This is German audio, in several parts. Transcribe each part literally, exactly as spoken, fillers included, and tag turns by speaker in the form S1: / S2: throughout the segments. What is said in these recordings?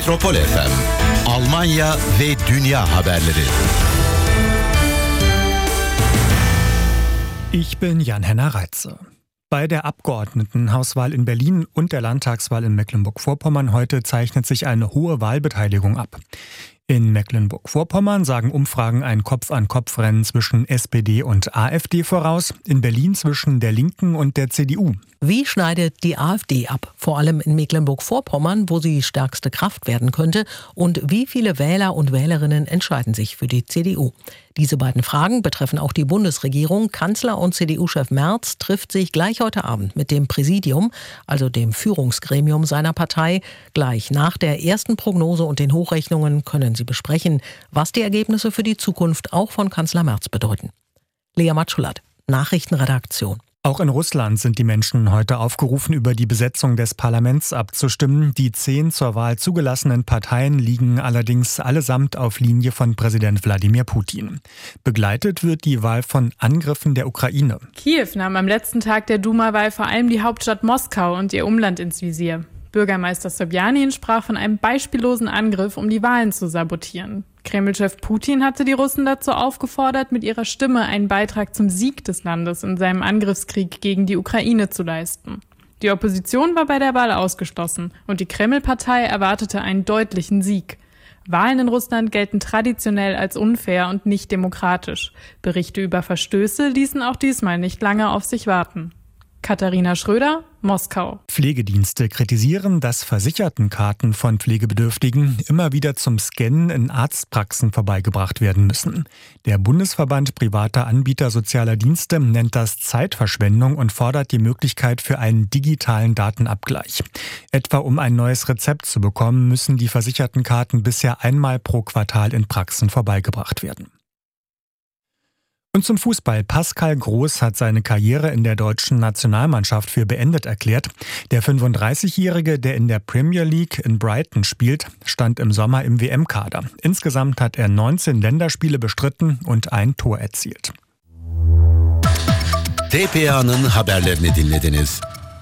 S1: Metropol F M, Almanya ve dünya haberleri.
S2: Ich bin Jan-Henner Reitze. Bei der Abgeordnetenhauswahl in Berlin und der Landtagswahl in Mecklenburg-Vorpommern heute zeichnet sich eine hohe Wahlbeteiligung ab. In Mecklenburg-Vorpommern sagen Umfragen ein Kopf-an-Kopf-Rennen zwischen S P D und AfD voraus, in Berlin zwischen der Linken und der C D U.
S3: Wie schneidet die AfD ab? Vor allem in Mecklenburg-Vorpommern, wo sie stärkste Kraft werden könnte. Und wie viele Wähler und Wählerinnen entscheiden sich für die C D U? Diese beiden Fragen betreffen auch die Bundesregierung. Kanzler und C D U-Chef Merz trifft sich gleich heute Abend mit dem Präsidium, also dem Führungsgremium seiner Partei. Gleich nach der ersten Prognose und den Hochrechnungen können sie besprechen, was die Ergebnisse für die Zukunft auch von Kanzler Merz bedeuten. Lea Matschulat, Nachrichtenredaktion.
S2: Auch in Russland sind die Menschen heute aufgerufen, über die Besetzung des Parlaments abzustimmen. Die zehn zur Wahl zugelassenen Parteien liegen allerdings allesamt auf Linie von Präsident Wladimir Putin. Begleitet wird die Wahl von Angriffen der Ukraine.
S4: Kiew nahm am letzten Tag der Duma-Wahl vor allem die Hauptstadt Moskau und ihr Umland ins Visier. Bürgermeister Sobjanin sprach von einem beispiellosen Angriff, um die Wahlen zu sabotieren. Kreml-Chef Putin hatte die Russen dazu aufgefordert, mit ihrer Stimme einen Beitrag zum Sieg des Landes in seinem Angriffskrieg gegen die Ukraine zu leisten. Die Opposition war bei der Wahl ausgeschlossen und die Kreml-Partei erwartete einen deutlichen Sieg. Wahlen in Russland gelten traditionell als unfair und nicht demokratisch. Berichte über Verstöße ließen auch diesmal nicht lange auf sich warten. Katharina Schröder, Moskau.
S2: Pflegedienste kritisieren, dass Versichertenkarten von Pflegebedürftigen immer wieder zum Scannen in Arztpraxen vorbeigebracht werden müssen. Der Bundesverband privater Anbieter sozialer Dienste nennt das Zeitverschwendung und fordert die Möglichkeit für einen digitalen Datenabgleich. Etwa um ein neues Rezept zu bekommen, müssen die Versichertenkarten bisher einmal pro Quartal in Praxen vorbeigebracht werden. Und zum Fußball. Pascal Groß hat seine Karriere in der deutschen Nationalmannschaft für beendet erklärt. Der fünfunddreißigjährige, der in der Premier League in Brighton spielt, stand im Sommer im W M-Kader. Insgesamt hat er neunzehn Länderspiele bestritten und ein Tor erzielt.
S1: T P A'nın haberlerini dinlediniz.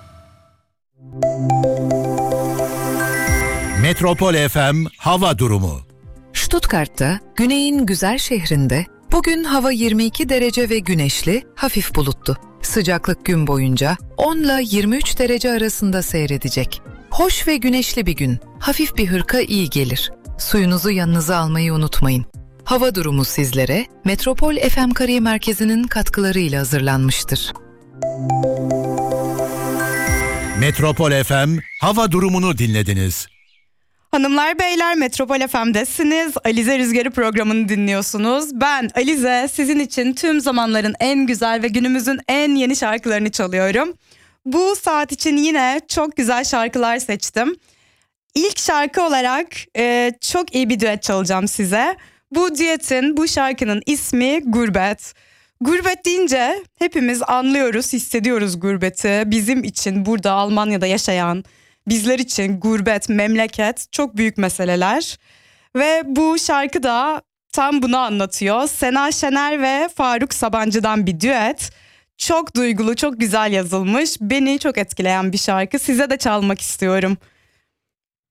S1: Metropol F M hava durumu.
S5: Stuttgart'ta, güneyin güzel şehrinde bugün hava yirmi iki derece ve güneşli, hafif bulutlu. Sıcaklık gün boyunca on ile yirmi üç derece arasında seyredecek. Hoş ve güneşli bir gün. Hafif bir hırka iyi gelir. Suyunuzu yanınıza almayı unutmayın. Hava durumu sizlere Metropol F M Kariye Merkezi'nin katkılarıyla hazırlanmıştır.
S1: Metropol F M hava durumunu dinlediniz.
S6: Hanımlar beyler, Metropol F M'desiniz. Alize Rüzgarı programını dinliyorsunuz. Ben Alize, sizin için tüm zamanların en güzel ve günümüzün en yeni şarkılarını çalıyorum. Bu saat için yine çok güzel şarkılar seçtim. İlk şarkı olarak e, çok iyi bir düet çalacağım size. Bu düetin, bu şarkının ismi Gurbet. Gurbet deyince hepimiz anlıyoruz, hissediyoruz gurbeti. Bizim için burada Almanya'da yaşayan, bizler için gurbet, memleket çok büyük meseleler. Ve bu şarkı da tam bunu anlatıyor. Sena Şener ve Faruk Sabancı'dan bir düet. Çok duygulu, çok güzel yazılmış. Beni çok etkileyen bir şarkı. Size de çalmak istiyorum.